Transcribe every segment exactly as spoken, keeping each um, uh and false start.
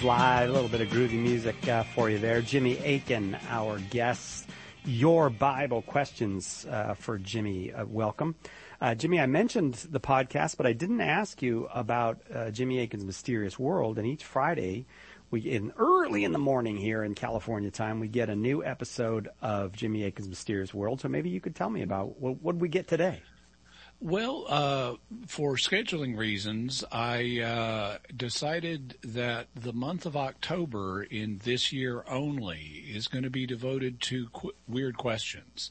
Live. A little bit of groovy music uh, for you there. Jimmy Akin, our guest. Your Bible questions uh, for Jimmy. Uh, welcome. Uh, Jimmy, I mentioned the podcast, but I didn't ask you about uh, Jimmy Akin's Mysterious World. And each Friday, we in early in the morning here in California time, we get a new episode of Jimmy Akin's Mysterious World. So maybe you could tell me about what, what did we get today? Well, uh, for scheduling reasons, I uh, decided that the month of October in this year only is going to be devoted to qu- weird questions.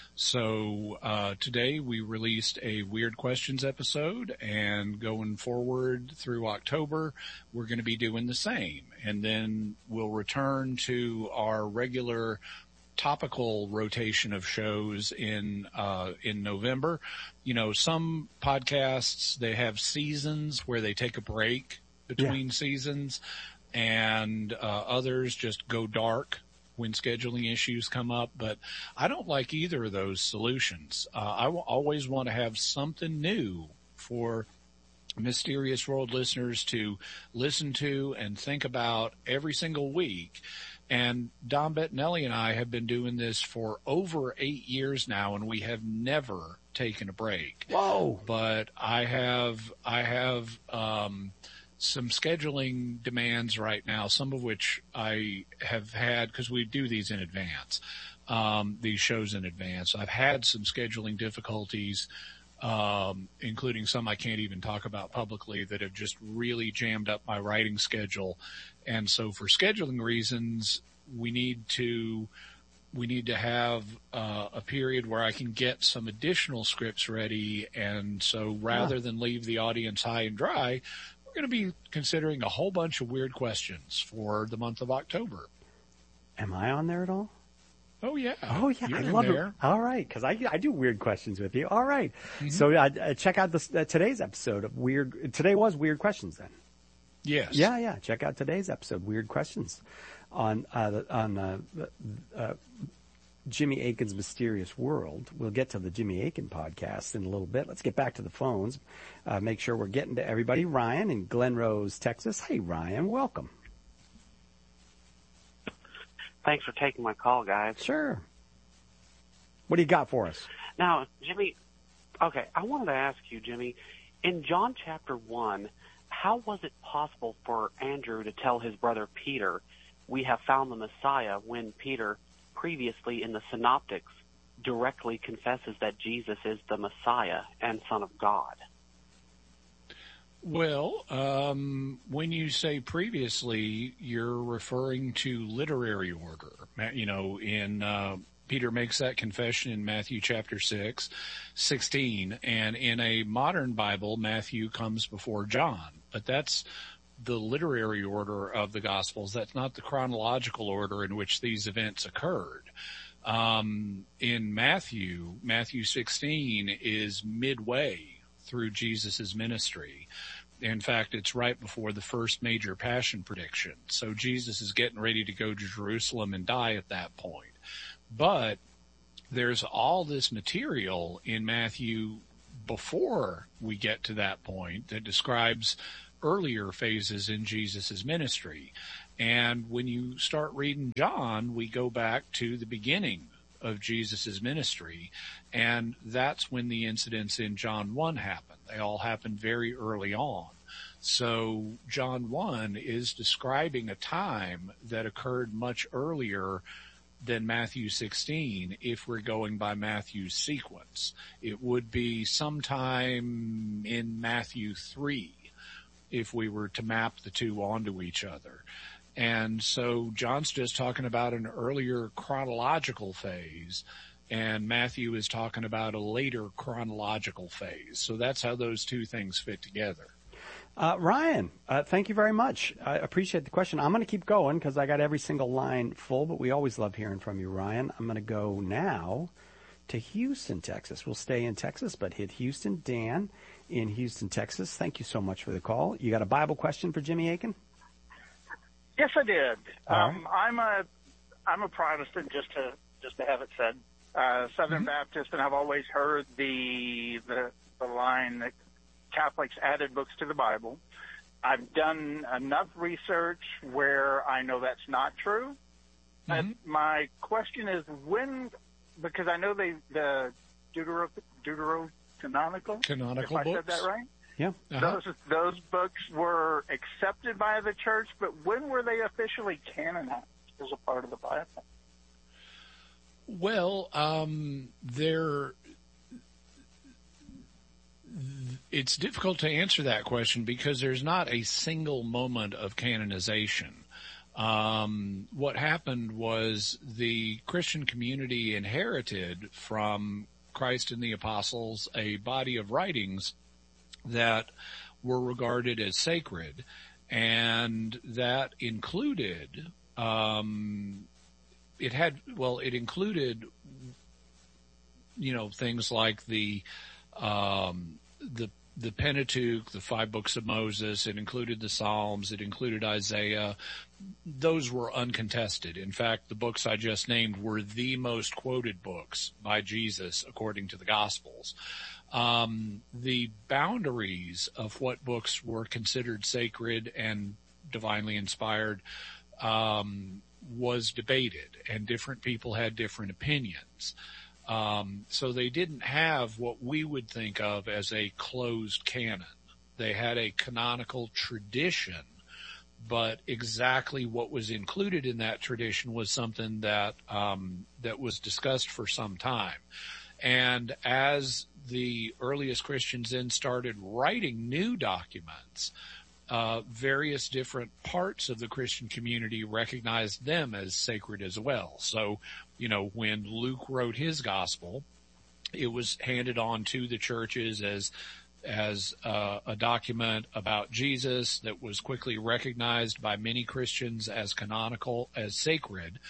So uh, today we released a Weird Questions episode, and going forward through October, we're going to be doing the same. And then we'll return to our regular topical rotation of shows in uh in November. You know, some podcasts, they have seasons where they take a break between yeah. seasons, and uh others just go dark when scheduling issues come up. But I don't like either of those solutions. Uh, I w- always want to have something new for Mysterious World listeners to listen to and think about every single week. And Don Bettinelli and I have been doing this for over eight years now, and we have never taken a break. Whoa! But I have, I have, um, some scheduling demands right now, some of which I have had because we do these in advance, um, these shows in advance. I've had some scheduling difficulties, um, including some I can't even talk about publicly, that have just really jammed up my writing schedule. And so for scheduling reasons, we need to, we need to have uh, a period where I can get some additional scripts ready. And so rather huh. than leave the audience high and dry, we're going to be considering a whole bunch of weird questions for the month of October. Am I on there at all? Oh, yeah. Oh, yeah. You're I love there. it. All right. Because I, I do weird questions with you. All right. Mm-hmm. So uh, check out this, uh, today's episode of Weird. Today was Weird Questions then. Yes. Yeah, yeah. Check out today's episode, Weird Questions, on uh, on uh, uh, Jimmy Akin's Mysterious World. We'll get to the Jimmy Akin podcast in a little bit. Let's get back to the phones. Uh, make sure we're getting to everybody. Ryan in Glen Rose, Texas. Hey, Ryan. Welcome. Thanks for taking my call, guys. Sure. What do you got for us? Now, Jimmy, okay, I wanted to ask you, Jimmy, in John chapter one, how was it possible for Andrew to tell his brother Peter, we have found the Messiah, when Peter, previously in the Synoptics, directly confesses that Jesus is the Messiah and Son of God? Well, um, when you say previously, you're referring to literary order. You know, in uh, Peter makes that confession in Matthew chapter six, sixteen, and in a modern Bible, Matthew comes before John. But that's the literary order of the Gospels. That's not the chronological order in which these events occurred. Um, in Matthew, Matthew sixteen is midway through Jesus' ministry. In fact, it's right before the first major passion prediction. So Jesus is getting ready to go to Jerusalem and die at that point. But there's all this material in Matthew before we get to that point that describes earlier phases in Jesus' ministry. And when you start reading John, we go back to the beginning of Jesus' ministry, and that's when the incidents in John one happened. They all happened very early on. So John one is describing a time that occurred much earlier than Matthew sixteen, if we're going by Matthew's sequence. It would be sometime in Matthew three, if we were to map the two onto each other. And so John's just talking about an earlier chronological phase, and Matthew is talking about a later chronological phase. So that's how those two things fit together. Uh, Ryan, uh, thank you very much. I appreciate the question. I'm going to keep going because I got every single line full, but we always love hearing from you, Ryan. I'm going to go now to Houston, Texas. We'll stay in Texas, but hit Houston. Dan in Houston, Texas. Thank you so much for the call. You got a Bible question for Jimmy Akin? Yes, I did. Um, right. I'm a I'm a Protestant, just to just to have it said, uh, Southern Mm-hmm. Baptist, and I've always heard the, the the line that Catholics added books to the Bible. I've done enough research where I know that's not true. Mm-hmm. And my question is when, because I know they, the Deutero, Deuterocanonical, Canonical if I books? said that right? Yeah. Uh-huh. Those, those books were accepted by the church, but when were they officially canonized as a part of the Bible? Well, um, they're, it's difficult to answer that question because there's not a single moment of canonization. Um, what happened was the Christian community inherited from Christ and the apostles a body of writings that were regarded as sacred, and that included, um, it had, well, it included, you know, things like the, um, the, the Pentateuch, the five books of Moses. It included the Psalms. It included Isaiah. Those were uncontested. In fact, the books I just named were the most quoted books by Jesus according to the Gospels. Um, the boundaries of what books were considered sacred and divinely inspired, um, was debated, and different people had different opinions. Um, so they didn't have what we would think of as a closed canon. They had a canonical tradition, but exactly what was included in that tradition was something that, um, that was discussed for some time. And as the earliest Christians then started writing new documents, uh, various different parts of the Christian community recognized them as sacred as well. So, you know, when Luke wrote his gospel, it was handed on to the churches as as uh, a document about Jesus that was quickly recognized by many Christians as canonical, as sacred.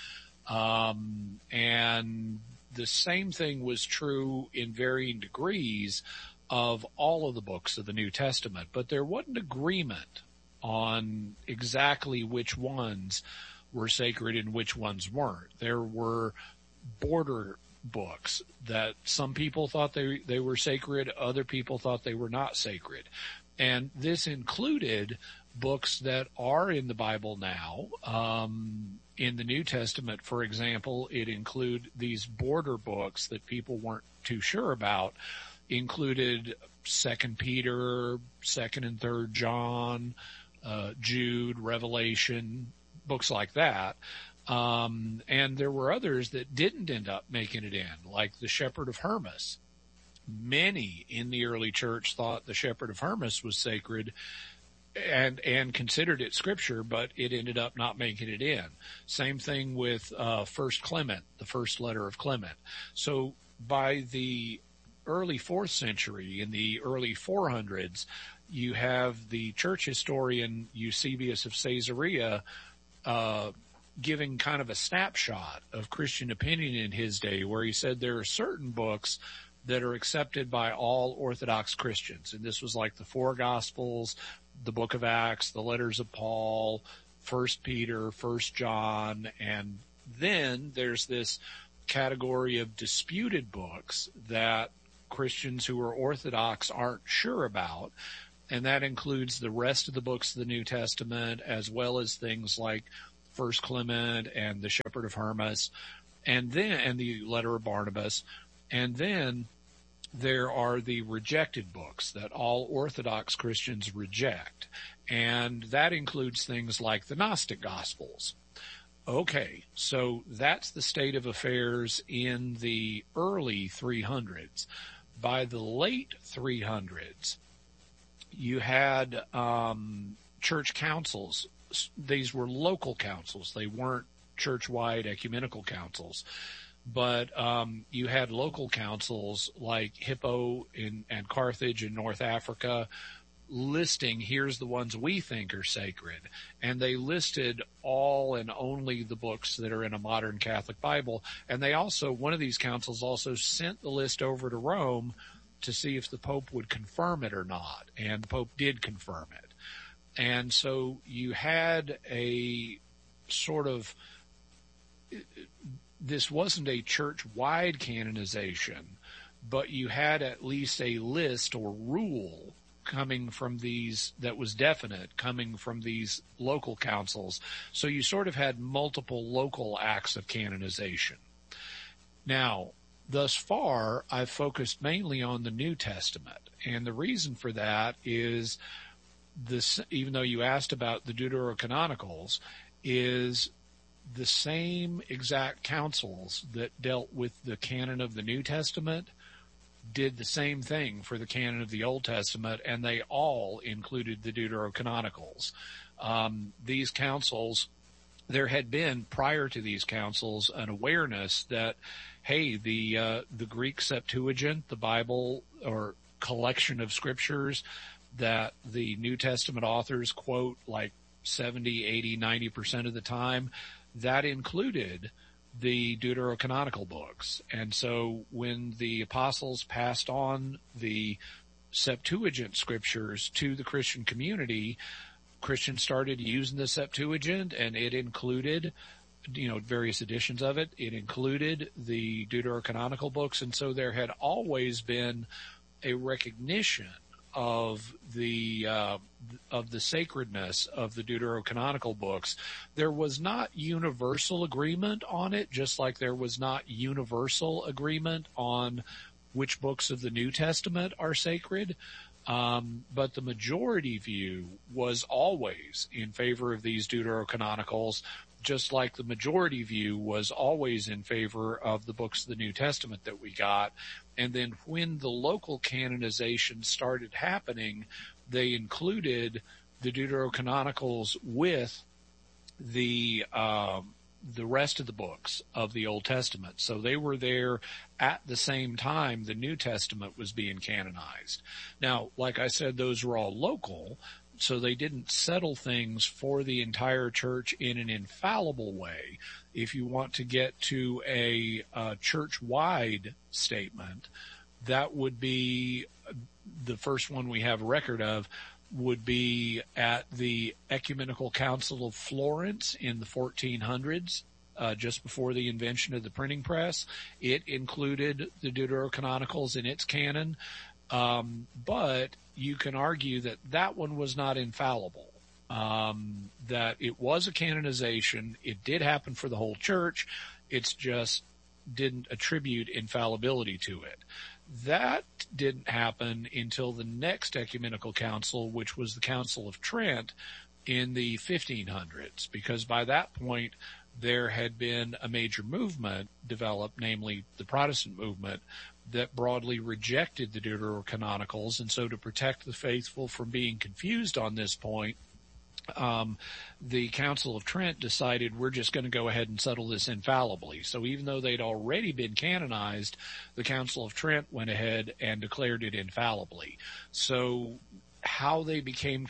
Um, and the same thing was true in varying degrees of all of the books of the New Testament, but there wasn't agreement on exactly which ones were sacred and which ones weren't. There were border books that some people thought they they were sacred, other people thought they were not sacred. And this included books that are in the Bible now. Um, in the New Testament, for example, it included these border books that people weren't too sure about, included Second Peter, Second and Third John, uh, Jude, Revelation, books like that. Um, and there were others that didn't end up making it in, like the Shepherd of Hermas. Many in the early church thought the Shepherd of Hermas was sacred and, and considered it scripture, but it ended up not making it in. Same thing with, uh, First Clement, the first letter of Clement. So by the early fourth century, in the early four hundreds, you have the church historian Eusebius of Caesarea, uh, giving kind of a snapshot of Christian opinion in his day, where he said there are certain books that are accepted by all Orthodox Christians. And this was like the four Gospels, the book of Acts, the letters of Paul, First Peter, First John, and then there's this category of disputed books that Christians who are Orthodox aren't sure about. And that includes the rest of the books of the New Testament, as well as things like First Clement and the Shepherd of Hermas, and then, and the letter of Barnabas. And then there are the rejected books that all Orthodox Christians reject. And that includes things like the Gnostic Gospels. Okay, so that's the state of affairs in the early three hundreds. By the late three hundreds, you had um, church councils. These were local councils. They weren't church-wide ecumenical councils. But um, you had local councils like Hippo in, and Carthage in North Africa listing, here's the ones we think are sacred. And they listed all and only the books that are in a modern Catholic Bible. And they also, one of these councils also sent the list over to Rome to see if the Pope would confirm it or not. And the Pope did confirm it. And so you had a sort of, this wasn't a church-wide canonization, but you had at least a list or rule coming from these, that was definite, coming from these local councils. So you sort of had multiple local acts of canonization. Now, thus far, I've focused mainly on the New Testament. And the reason for that is this, even though you asked about the Deuterocanonicals, is the same exact councils that dealt with the canon of the New Testament did the same thing for the canon of the Old Testament, and they all included the Deuterocanonicals. Um, these councils, there had been, prior to these councils, an awareness that, hey, the uh, the Greek Septuagint, the Bible, or collection of scriptures that the New Testament authors quote like seventy, eighty, ninety percent of the time, that included the Deuterocanonical books. And so when the apostles passed on the Septuagint scriptures to the Christian community, Christians started using the Septuagint, and it included, you know, various editions of it. It included the Deuterocanonical books. And so there had always been a recognition of the uh, of the sacredness of the Deuterocanonical books. There was not universal agreement on it, just like there was not universal agreement on which books of the New Testament are sacred. Um, but the majority view was always in favor of these Deuterocanonicals, just like the majority view was always in favor of the books of the New Testament that we got. And then when the local canonization started happening, they included the Deuterocanonicals with the um, the rest of the books of the Old Testament. So they were there at the same time the New Testament was being canonized. Now, like I said, those were all local, so they didn't settle things for the entire church in an infallible way. If you want to get to a, a church-wide statement, that would be the first one we have a record of, would be at the Ecumenical Council of Florence in the fourteen hundreds, uh, just before the invention of the printing press. It included the Deuterocanonicals in its canon, um, but you can argue that that one was not infallible, um, that it was a canonization. It did happen for the whole church. It's just didn't attribute infallibility to it. That didn't happen until the next ecumenical council, which was the Council of Trent in the fifteen hundreds, because by that point there had been a major movement developed, namely the Protestant movement, that broadly rejected the Deuterocanonicals. And so to protect the faithful from being confused on this point, Um, the Council of Trent decided we're just going to go ahead and settle this infallibly. So even though they'd already been canonized, the Council of Trent went ahead and declared it infallibly. So how they became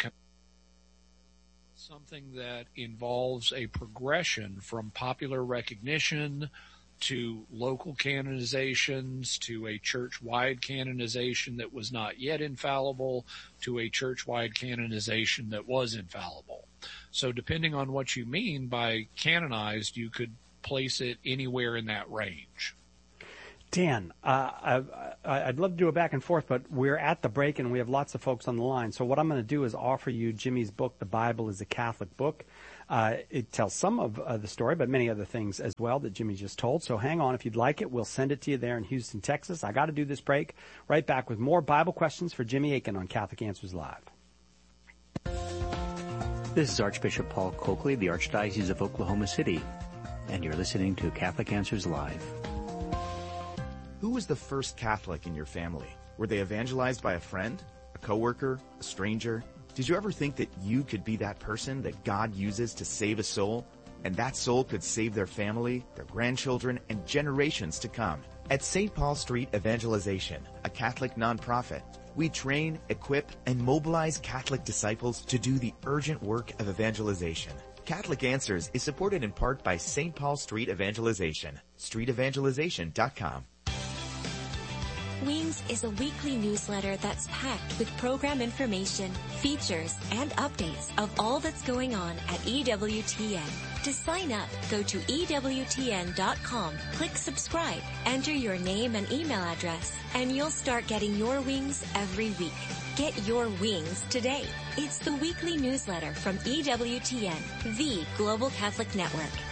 something that involves a progression from popular recognition to local canonizations, to a church-wide canonization that was not yet infallible, to a church-wide canonization that was infallible. So depending on what you mean by canonized, you could place it anywhere in that range. Dan, uh, I, I'd love to do a back and forth, but we're at the break and we have lots of folks on the line. So what I'm going to do is offer you Jimmy's book, The Bible is a Catholic Book. Uh, it tells some of uh, the story, but many other things as well that Jimmy just told. So hang on. If you'd like it, we'll send it to you there in Houston, Texas. I got to do this break. Right back with more Bible questions for Jimmy Akin on Catholic Answers Live. This is Archbishop Paul Coakley, the Archdiocese of Oklahoma City, and you're listening to Catholic Answers Live. Who was the first Catholic in your family? Were they evangelized by a friend, a coworker, a stranger? Did you ever think that you could be that person that God uses to save a soul, and that soul could save their family, their grandchildren, and generations to come? At Saint Paul Street Evangelization, a Catholic nonprofit, we train, equip, and mobilize Catholic disciples to do the urgent work of evangelization. Catholic Answers is supported in part by Saint Paul Street Evangelization, street evangelization dot com. Wings is a weekly newsletter that's packed with program information, features, and updates of all that's going on at E W T N. To sign up, go to E W T N dot com, click subscribe, enter your name and email address, and you'll start getting your wings every week. Get your wings today. It's the weekly newsletter from E W T N, the Global Catholic Network.